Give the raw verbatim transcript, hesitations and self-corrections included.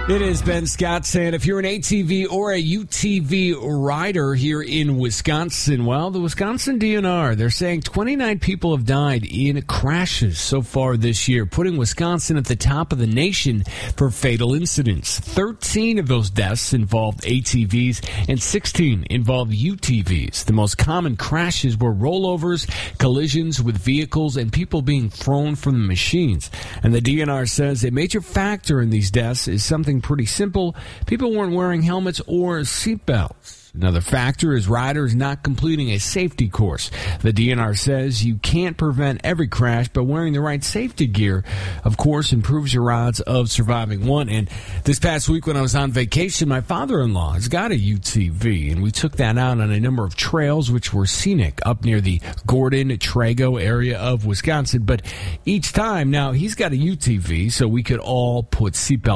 It is Ben Scott saying if you're an A T V or a U T V rider here in Wisconsin, well, the Wisconsin D N R, they're saying twenty-nine people have died in crashes so far this year, putting Wisconsin at the top of the nation for fatal incidents. thirteen of those deaths involved A T Vs and sixteen involved U T Vs. The most common crashes were rollovers, collisions with vehicles, and people being thrown from the machines. And the D N R says a major factor in these deaths is something pretty simple. People weren't wearing helmets or seatbelts. Another factor is riders not completing a safety course. The D N R says you can't prevent every crash, but wearing the right safety gear, of course, improves your odds of surviving one. And this past week when I was on vacation, my father-in-law has got a U T V, and we took that out on a number of trails which were scenic up near the Gordon-Trago area of Wisconsin. But each time, now he's got a U T V, so we could all put seatbelts